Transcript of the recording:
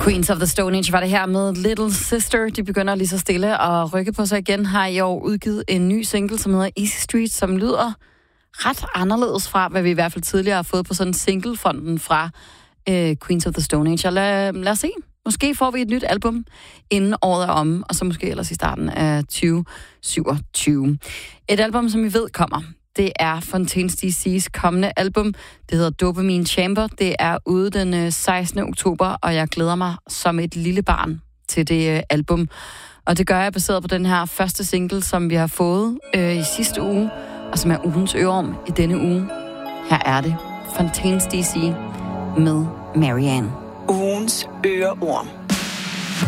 Queens of the Stone Age var det her med Little Sister. De begynder lige så stille at rykke på sig igen. Har i år udgivet en ny single, som hedder Easy Street, som lyder ret anderledes fra, hvad vi i hvert fald tidligere har fået på sådan singlefronten fra Queens of the Stone Age. Og lad os se. Måske får vi et nyt album inden året er om, og så måske ellers i starten af 2027. Et album, som vi ved kommer. Det er Fontaines DC's kommende album. Det hedder Dopamine Chamber. Det er ude den 16. oktober, og jeg glæder mig som et lille barn til det album. Og det gør jeg baseret på den her første single, som vi har fået i sidste uge, og som er ugens øreorm i denne uge. Her er det Fontaines DC med Marianne. Ugens øreorm.